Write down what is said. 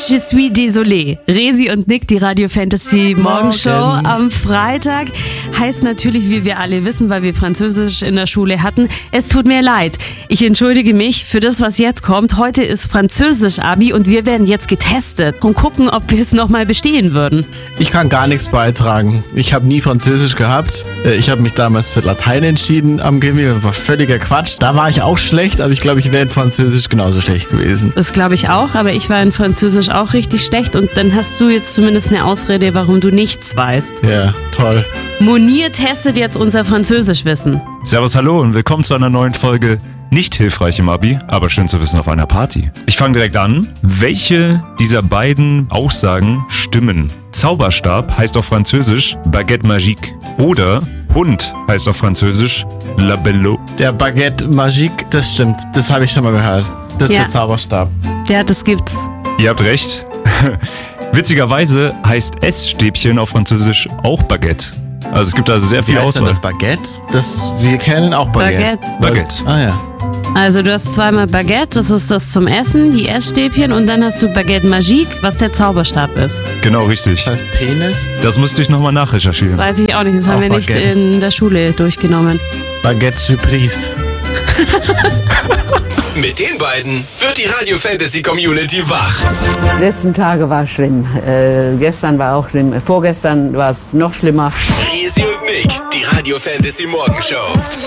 Je suis désolé. Resi und Nick, die Radio Fantasy Morgenshow am Freitag. Heißt natürlich, wie wir alle wissen, weil wir Französisch in der Schule hatten, es tut mir leid. Ich entschuldige mich für das, was jetzt kommt. Heute ist Französisch-Abi und wir werden jetzt getestet und gucken, ob wir es nochmal bestehen würden. Ich kann gar nichts beitragen. Ich habe nie Französisch gehabt. Ich habe mich damals für Latein entschieden am Gimmi. Das war völliger Quatsch. Da war ich auch schlecht, aber ich glaube, ich wäre in Französisch genauso schlecht gewesen. Das glaube ich auch, aber ich war in Französisch auch richtig schlecht und dann hast du jetzt zumindest eine Ausrede, warum du nichts weißt. Ja, toll. Monier testet jetzt unser Französischwissen. Servus, hallo und willkommen zu einer neuen Folge Nicht hilfreich im Abi, aber schön zu wissen auf einer Party. Ich fange direkt an. Welche dieser beiden Aussagen stimmen? Zauberstab heißt auf Französisch Baguette Magique oder Hund heißt auf Französisch La Bello. Der Baguette Magique, das stimmt. Das habe ich schon mal gehört. Das ist der Zauberstab. Ja, das gibt's. Ihr habt recht. Witzigerweise heißt Essstäbchen auf Französisch auch Baguette. Also es gibt da sehr viel Wie heißt denn Auswahl. das Baguette? Wir kennen auch Baguette. Baguette. Ah ja. Also du hast zweimal Baguette, das ist das zum Essen, die Essstäbchen und dann hast du Baguette Magique, was der Zauberstab ist. Genau, richtig. Das heißt Penis. Das musste ich nochmal nachrecherchieren. Weiß ich auch nicht, das haben Auch wir nicht Baguette. in der Schule durchgenommen. Baguette Surprise. Mit den beiden wird die Radio Fantasy Community wach. Die letzten Tage war schlimm. Gestern war auch schlimm. Vorgestern war es noch schlimmer. Resi und Nick, die Radio Fantasy Morgenshow.